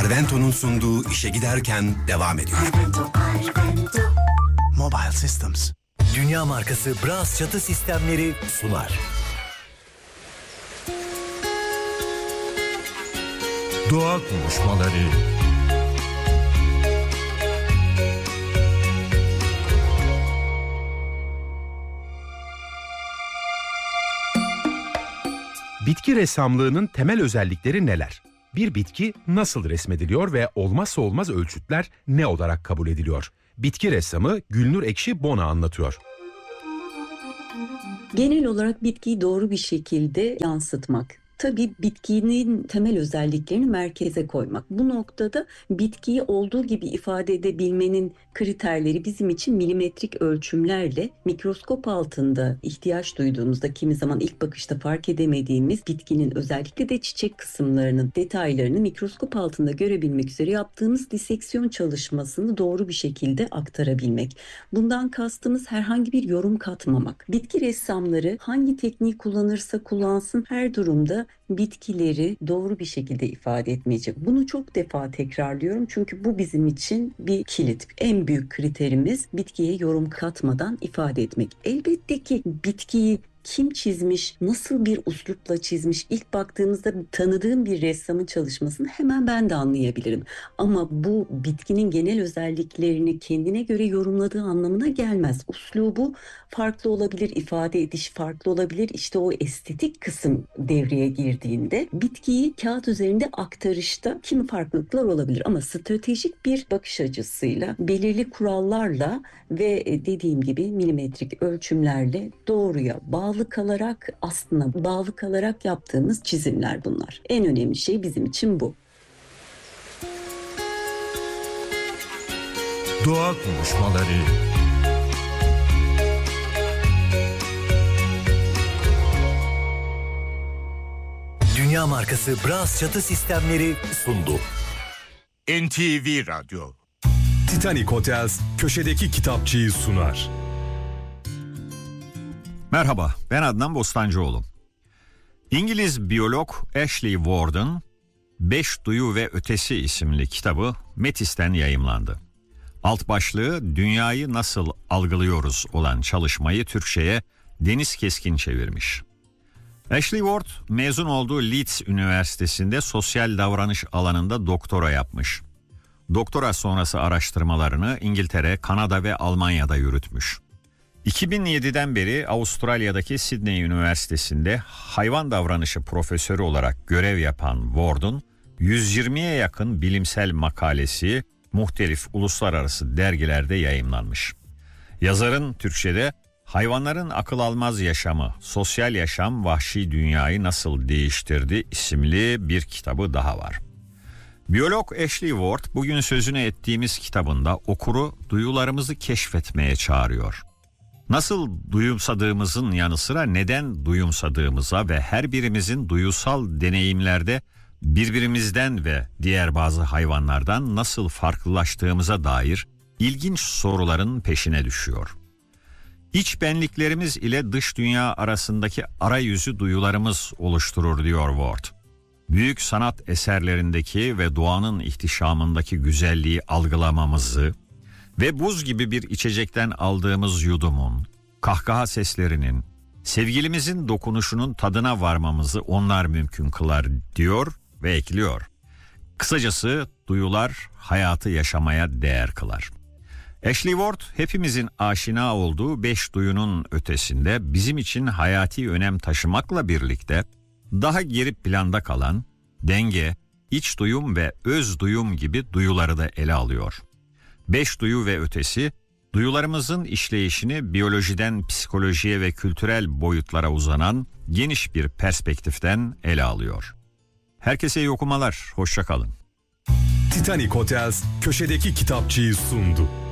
Arvento'nun sunduğu işe giderken devam ediyor. Arvento. Mobile Systems. Dünya markası Bras çatı sistemleri sunar. Doğa konuşmaları. Bitki ressamlığının temel özellikleri neler? Bir bitki nasıl resmediliyor ve olmazsa olmaz ölçütler ne olarak kabul ediliyor? Bitki ressamı Gülnur Ekşi-Bona anlatıyor. Genel olarak bitkiyi doğru bir şekilde yansıtmak. Tabii bitkinin temel özelliklerini merkeze koymak. Bu noktada bitkiyi olduğu gibi ifade edebilmenin kriterleri bizim için milimetrik ölçümlerle mikroskop altında ihtiyaç duyduğumuzda kimi zaman ilk bakışta fark edemediğimiz bitkinin özellikle de çiçek kısımlarının detaylarını mikroskop altında görebilmek üzere yaptığımız diseksiyon çalışmasını doğru bir şekilde aktarabilmek. Bundan kastımız herhangi bir yorum katmamak. Bitki ressamları hangi tekniği kullanırsa kullansın her durumda bitkileri doğru bir şekilde ifade etmeyecek. Bunu çok defa tekrarlıyorum çünkü bu bizim için bir kilit. En büyük kriterimiz bitkiye yorum katmadan ifade etmek. Elbette ki bitkiyi kim çizmiş, nasıl bir üslupla çizmiş, ilk baktığımızda tanıdığım bir ressamın çalışmasını hemen ben de anlayabilirim. Ama bu bitkinin genel özelliklerini kendine göre yorumladığı anlamına gelmez. Üslubu farklı olabilir, ifade ediş farklı olabilir. İşte o estetik kısım devreye girdiğinde bitkiyi kağıt üzerinde aktarışta kimi farklılıklar olabilir. Ama stratejik bir bakış açısıyla, belirli kurallarla ve dediğim gibi milimetrik ölçümlerle doğruya bağlı kalarak aslında bağlı kalarak yaptığımız çizimler bunlar. En önemli şey bizim için bu. Doğa konuşmaları. Dünya markası Bras çatı sistemleri sundu. NTV Radyo. Titanic Hotels köşedeki kitapçıyı sunar. Merhaba, ben Adnan Bostancıoğlu. İngiliz biyolog Ashley Ward'ın 5 Duyu ve Ötesi isimli kitabı Metis'ten yayımlandı. Alt başlığı Dünyayı Nasıl Algılıyoruz olan çalışmayı Türkçe'ye Deniz Keskin çevirmiş. Ashley Ward mezun olduğu Leeds Üniversitesi'nde sosyal davranış alanında doktora yapmış. Doktora sonrası araştırmalarını İngiltere, Kanada ve Almanya'da yürütmüş. 2007'den beri Avustralya'daki Sydney Üniversitesi'nde hayvan davranışı profesörü olarak görev yapan Ward'un 120'ye yakın bilimsel makalesi muhtelif uluslararası dergilerde yayımlanmış. Yazarın Türkçe'de Hayvanların Akıl Almaz Yaşamı, Sosyal Yaşam Vahşi Dünyayı Nasıl Değiştirdi isimli bir kitabı daha var. Biyolog Ashley Ward bugün sözünü ettiğimiz kitabında okuru duyularımızı keşfetmeye çağırıyor. Nasıl duyumsadığımızın yanı sıra neden duyumsadığımıza ve her birimizin duyusal deneyimlerde birbirimizden ve diğer bazı hayvanlardan nasıl farklılaştığımıza dair ilginç soruların peşine düşüyor. İç benliklerimiz ile dış dünya arasındaki arayüzü duyularımız oluşturur diyor Ward. Büyük sanat eserlerindeki ve doğanın ihtişamındaki güzelliği algılamamızı ve buz gibi bir içecekten aldığımız yudumun, kahkaha seslerinin, sevgilimizin dokunuşunun tadına varmamızı onlar mümkün kılar diyor ve ekliyor. Kısacası duyular hayatı yaşamaya değer kılar. Ashley Ward hepimizin aşina olduğu 5 duyunun ötesinde bizim için hayati önem taşımakla birlikte daha geri planda kalan denge, iç duyum ve öz duyum gibi duyuları da ele alıyor. 5 duyu ve ötesi, duyularımızın işleyişini biyolojiden psikolojiye ve kültürel boyutlara uzanan geniş bir perspektiften ele alıyor. Herkese iyi okumalar, hoşça kalın. Titanic Hotels köşedeki kitapçıyı sundu.